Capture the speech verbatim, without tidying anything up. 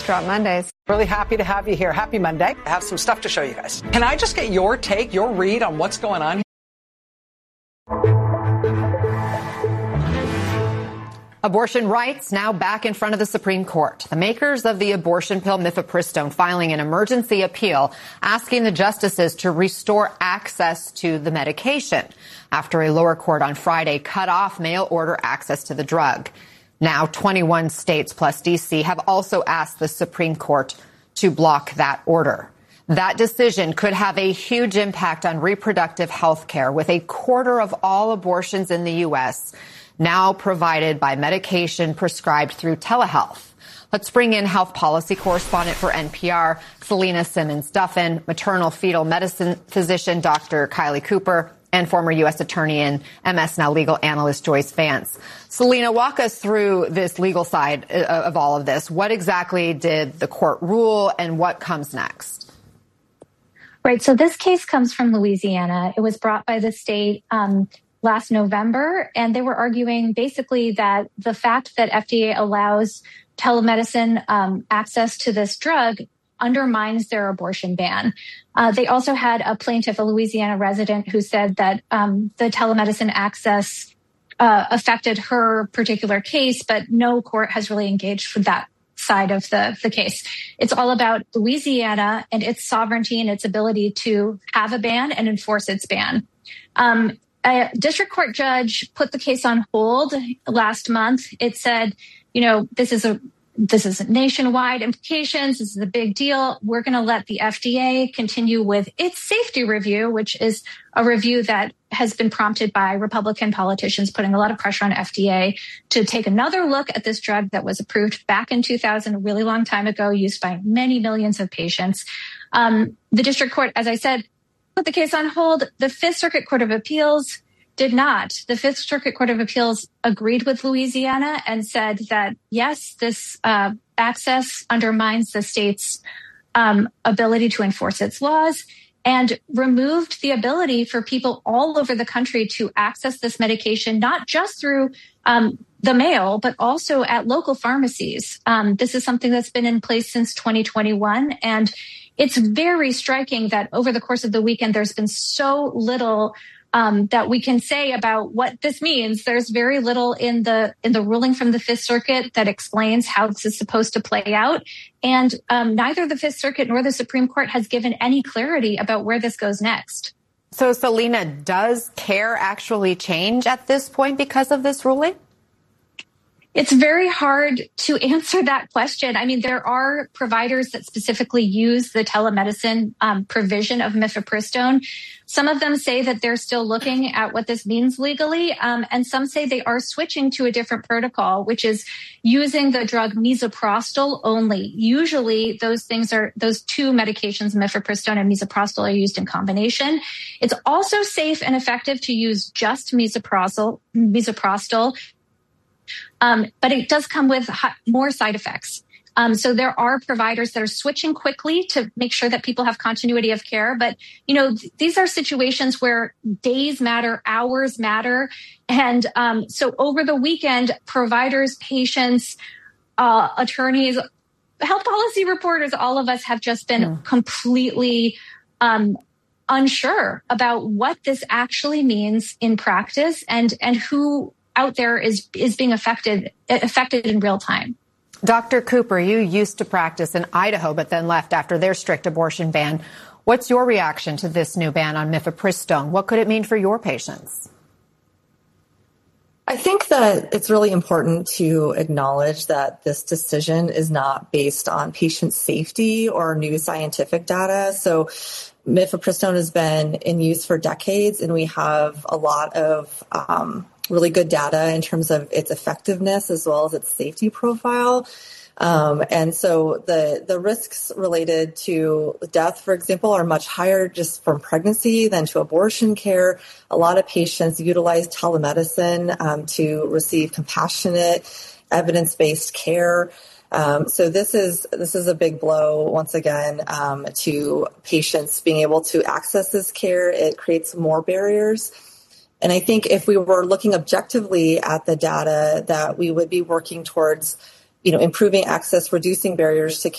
Drop Mondays. Really happy to have you here. Happy Monday. I have some stuff to show you guys. Can I just get your take, your read on what's going on here? Abortion rights now back in front of the Supreme Court. The makers of the abortion pill mifepristone filing an emergency appeal asking the justices to restore access to the medication after a lower court on Friday cut off mail order access to the drug. Now, twenty-one states plus D C have also asked the Supreme Court to block that order. That decision could have a huge impact on reproductive health care, with a quarter of all abortions in the U S now provided by medication prescribed through telehealth. Let's bring in health policy correspondent for N P R, Selena Simmons-Duffin, maternal fetal medicine physician Doctor Kylie Cooper, and former U S attorney and M S Now legal analyst Joyce Vance. Selena, walk us through this legal side of all of this. What exactly did the court rule, and what comes next? Right. So this case comes from Louisiana. It was brought by the state um, last November, and they were arguing basically that the fact that F D A allows telemedicine um, access to this drug undermines their abortion ban. Uh, they also had a plaintiff, a Louisiana resident, who said that um, the telemedicine access uh, affected her particular case, but no court has really engaged with that side of the, the case. It's all about Louisiana and its sovereignty and its ability to have a ban and enforce its ban. Um, A district court judge put the case on hold last month. It said, you know, this is a this is nationwide implications. This is a big deal. We're going to let the F D A continue with its safety review, which is a review that has been prompted by Republican politicians putting a lot of pressure on F D A to take another look at this drug that was approved back in two thousand, a really long time ago, used by many millions of patients. Um, the district court, as I said, put the case on hold. The Fifth Circuit Court of Appeals did not. The Fifth Circuit Court of Appeals agreed with Louisiana and said that, yes, this uh, access undermines the state's um, ability to enforce its laws, and removed the ability for people all over the country to access this medication, not just through um, the mail, but also at local pharmacies. Um, this is something that's been in place since twenty twenty-one, and it's very striking that over the course of the weekend, there's been so little um, that we can say about what this means. There's very little in the in the ruling from the Fifth Circuit that explains how this is supposed to play out. And um, neither the Fifth Circuit nor the Supreme Court has given any clarity about where this goes next. So, Selena, does care actually change at this point because of this ruling? It's very hard to answer that question. I mean, there are providers that specifically use the telemedicine um, provision of mifepristone. Some of them say that they're still looking at what this means legally, um, and some say they are switching to a different protocol, which is using the drug misoprostol only. Usually, those things are those two medications, mifepristone and misoprostol, are used in combination. It's also safe and effective to use just misoprostol. misoprostol. Um, but it does come with more side effects. Um, so there are providers that are switching quickly to make sure that people have continuity of care. But, you know, th- these are situations where days matter, hours matter. And um, so over the weekend, providers, patients, uh, attorneys, health policy reporters, all of us have just been mm. completely um, unsure about what this actually means in practice and, and who out there is is being affected affected in real time. Doctor Cooper, you used to practice in Idaho, but then left after their strict abortion ban. What's your reaction to this new ban on mifepristone? What could it mean for your patients? I think that it's really important to acknowledge that this decision is not based on patient safety or new scientific data. So mifepristone has been in use for decades, and we have a lot of um, really good data in terms of its effectiveness as well as its safety profile. Um, and so the, the risks related to death, for example, are much higher just from pregnancy than to abortion care. A lot of patients utilize telemedicine um, to receive compassionate, evidence-based care. Um, so this is this is a big blow, once again, um, to patients being able to access this care. It creates more barriers. And I think if we were looking objectively at the data, that we would be working towards you know, improving access, reducing barriers to